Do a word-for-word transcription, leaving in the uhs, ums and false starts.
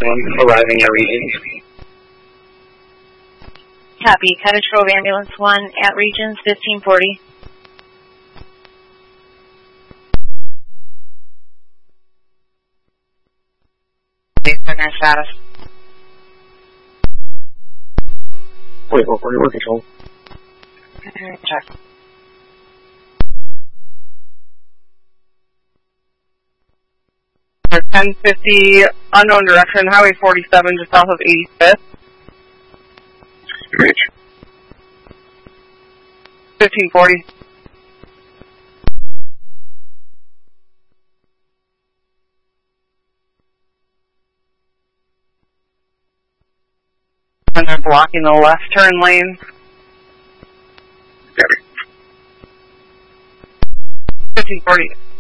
Um, arriving at Regions. Copy. Cottage Grove Ambulance one at Regions, fifteen forty. Please turn their status. Wait, what were you control? Check. ten fifty, unknown direction, Highway forty-seven, just south of eighty-fifth. Reach. fifteen forty. And they're blocking the left turn lane. fifteen forty.